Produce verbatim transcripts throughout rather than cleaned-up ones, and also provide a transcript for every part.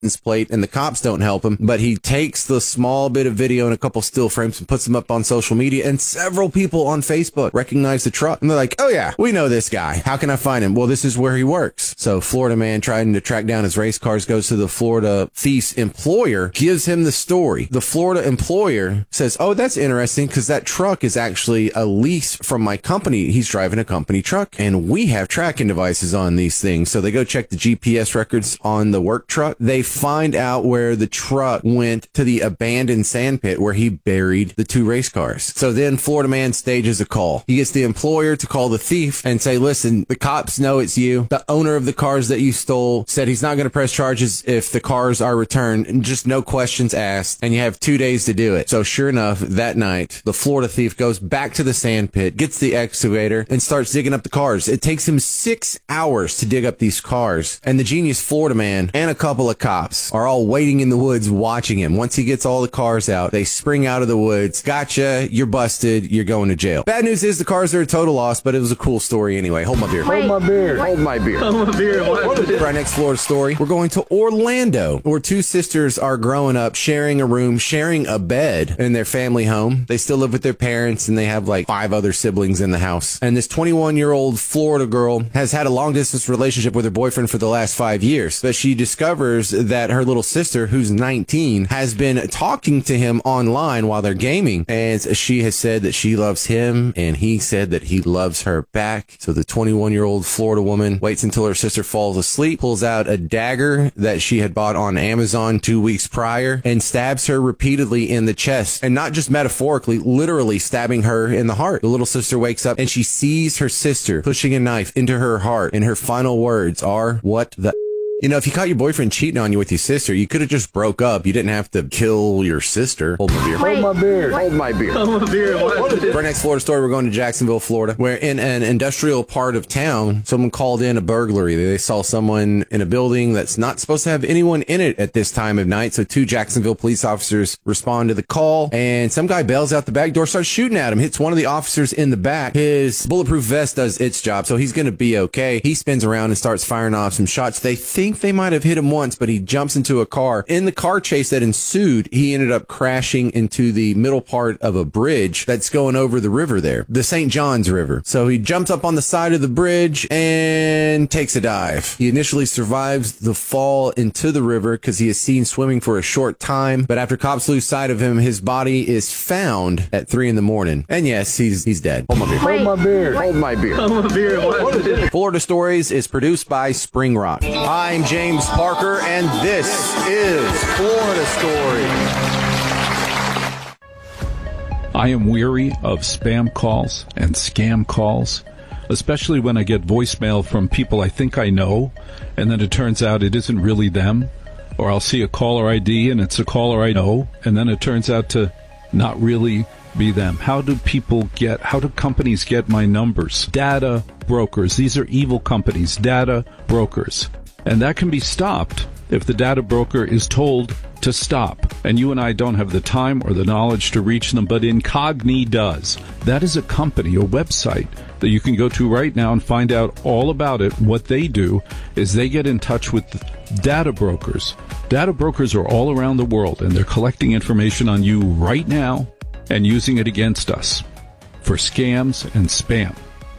plate and the cops don't help him, but he takes the small bit of video and a couple still frames and puts them up on social media, and several people on Facebook recognize the truck and they're like, oh yeah, we know this guy. How can I find him? Well, this is where he works. So Florida man trying to track down his race cars goes to the Florida thief's employer, gives him the story. The Florida employer says, oh, that's interesting because that truck is actually a lease from my company. He's driving a company truck and we have tracking devices on these things. So they go check the G P S records on the work truck. They find out where the truck went to the abandoned sand pit where he buried the two race cars. So then Florida man stages a call. He gets the employer to call the thief and say, listen, the cops know it's you. The owner of the cars that you stole said he's not going to press charges if the cars are returned, and just no questions asked, and you have two days to do it. So sure enough, that night, the Florida thief goes back to the sand pit, gets the excavator, and starts digging up the cars. It takes him six hours to dig up these cars, and the genius Florida man and a couple of cops are all waiting in the woods watching him. Once he gets all the cars out, they spring out of the woods. Gotcha, you're busted, you're going to jail. Bad news is the cars are a total loss, but it was a cool story anyway. Hold my beer. Hold my beer. Hold my beer. Hold my beer. For our next Florida story, we're going to Orlando, where two sisters are growing up, sharing a room, sharing a bed in their family home. They still live with their parents, and they have like five other siblings in the house. And this twenty-one-year-old Florida girl has had a long-distance relationship with her boyfriend for the last five years, but she discovers that her little sister, who's nineteen, has been talking to him online while they're gaming, and she has said that she loves him, and he said that he loves her back. So the twenty-one-year-old Florida woman waits until her sister falls asleep, pulls out a dagger that she had bought on Amazon two weeks prior, and stabs her repeatedly in the chest, and not just metaphorically, literally stabbing her in the heart. The little sister wakes up and she sees her sister pushing a knife into her heart, and her final words are, what the... You know, if you caught your boyfriend cheating on you with your sister, you could have just broke up. You didn't have to kill your sister. Hold my beer. Hold my beer. Hold my beer. Hold my beer. For our next Florida story, we're going to Jacksonville, Florida, where in an industrial part of town, someone called in a burglary. They saw someone in a building that's not supposed to have anyone in it at this time of night. So two Jacksonville police officers respond to the call, and some guy bails out the back door, starts shooting at him, hits one of the officers in the back. His bulletproof vest does its job, so he's going to be okay. He spins around and starts firing off some shots. They think they might have hit him once, but he jumps into a car. In the car chase that ensued, he ended up crashing into the middle part of a bridge that's going over the river there, the Saint Johns River. So he jumps up on the side of the bridge and takes a dive. He initially survives the fall into the river because he is seen swimming for a short time, but after cops lose sight of him, his body is found at three in the morning. And yes, he's he's dead. Hold my beer. Hold my beer. Hold my beer. Hold my beer. Florida Stories is produced by Spring Rock. I'm James Parker, and this is Florida Stories. I am weary of spam calls and scam calls, especially when I get voicemail from people I think I know, and then it turns out it isn't really them, or I'll see a caller I D and it's a caller I know, and then it turns out to not really be them. How do people get, how do companies get my numbers? Data brokers. These are evil companies, data brokers. And that can be stopped if the data broker is told to stop. And you and I don't have the time or the knowledge to reach them, but Incogni does. That is a company, a website that you can go to right now and find out all about it. What they do is they get in touch with data brokers. Data brokers are all around the world, and they're collecting information on you right now and using it against us for scams and spam.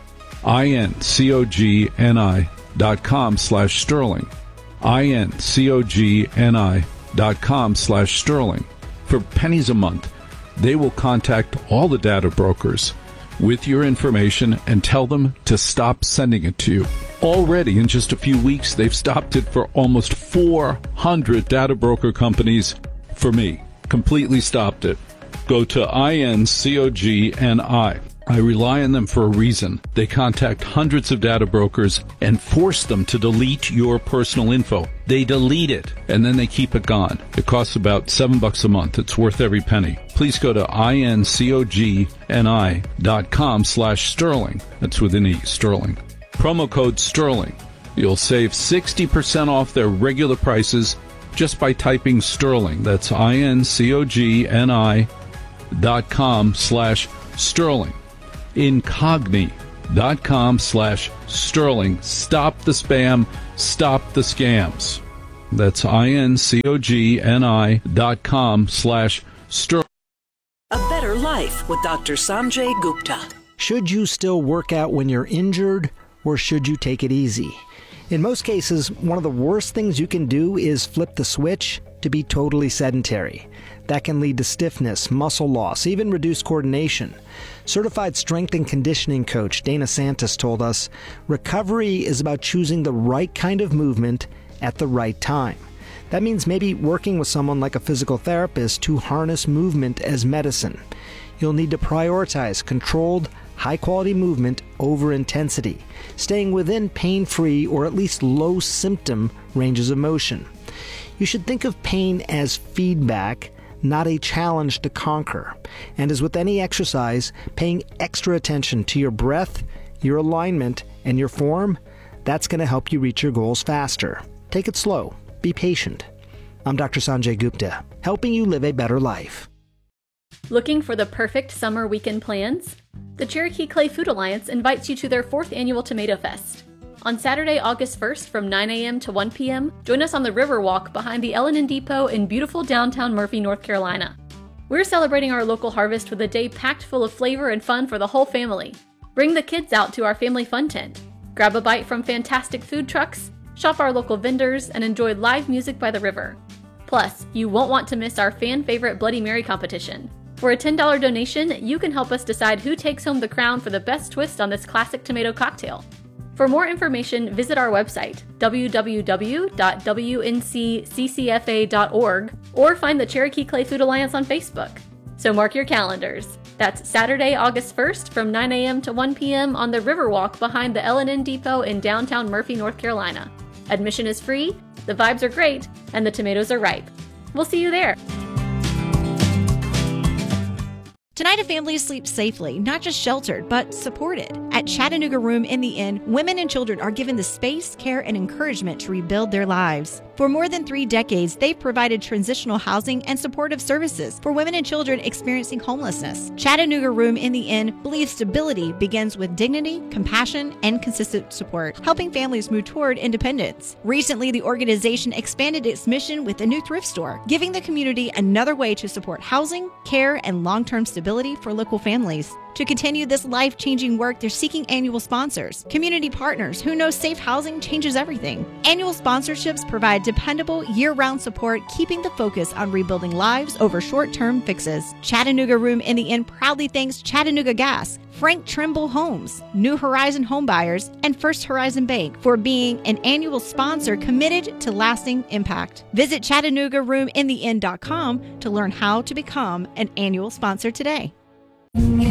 I-N-C-O-G-N-I dot com slash sterling. I-N-C-O-G-N-I dot com slash sterling. For pennies a month, they will contact all the data brokers with your information and tell them to stop sending it to you. Already, in just a few weeks, they've stopped it for almost four hundred data broker companies. For me, completely stopped it. Go to I N C O G N I. I rely on them for a reason. They contact hundreds of data brokers and force them to delete your personal info. They delete it, and then they keep it gone. It costs about seven bucks a month. It's worth every penny. Please go to I N C O G N I dot com slash sterling. That's with an E, sterling. Promo code sterling. You'll save sixty percent off their regular prices just by typing sterling. That's I N C O G N I dot com slash sterling. Incogni dot com slash sterling. Stop the spam. Stop the scams. That's I-N-C-O-G-N-I dot com slash Sterling. A better life with Doctor Sanjay Gupta. Should you still work out when you're injured, or should you take it easy? In most cases, one of the worst things you can do is flip the switch to be totally sedentary. That can lead to stiffness, muscle loss, even reduced coordination. Certified strength and conditioning coach Dana Santos told us, recovery is about choosing the right kind of movement at the right time. That means maybe working with someone like a physical therapist to harness movement as medicine. You'll need to prioritize controlled, high-quality movement over intensity, staying within pain-free or at least low-symptom ranges of motion. You should think of pain as feedback, not a challenge to conquer. And as with any exercise, paying extra attention to your breath, your alignment, and your form, that's going to help you reach your goals faster. Take it slow. Be patient. I'm Doctor Sanjay Gupta, helping you live a better life. Looking for the perfect summer weekend plans? The Cherokee Clay Food Alliance invites you to their fourth annual Tomato Fest. On Saturday, August first from nine a.m. to one p.m., join us on the Riverwalk behind the L and N Depot in beautiful downtown Murphy, North Carolina. We're celebrating our local harvest with a day packed full of flavor and fun for the whole family. Bring the kids out to our family fun tent. Grab a bite from fantastic food trucks, shop our local vendors, and enjoy live music by the river. Plus, you won't want to miss our fan-favorite Bloody Mary competition. For a ten dollars donation, you can help us decide who takes home the crown for the best twist on this classic tomato cocktail. For more information, visit our website, w w w dot w n c c c f a dot org, or find the Cherokee Clay Food Alliance on Facebook. So mark your calendars. That's Saturday, August first from nine a.m. to one p.m. on the Riverwalk behind the L and N Depot in downtown Murphy, North Carolina. Admission is free, the vibes are great, and the tomatoes are ripe. We'll see you there. Tonight, a family sleeps safely, not just sheltered, but supported. At Chattanooga Room in the Inn, women and children are given the space, care, and encouragement to rebuild their lives. For more than three decades, they've provided transitional housing and supportive services for women and children experiencing homelessness. Chattanooga Room in the Inn believes stability begins with dignity, compassion, and consistent support, helping families move toward independence. Recently, the organization expanded its mission with a new thrift store, giving the community another way to support housing, care, and long-term stability for local families. To continue this life-changing work, they're seeking annual sponsors, community partners who know safe housing changes everything. Annual sponsorships provide dependable, year-round support, keeping the focus on rebuilding lives over short-term fixes. Chattanooga Room in the Inn proudly thanks Chattanooga Gas, Frank Trimble Homes, New Horizon Homebuyers, and First Horizon Bank for being an annual sponsor committed to lasting impact. Visit Chattanooga Room in the Inn dot com to learn how to become an annual sponsor today.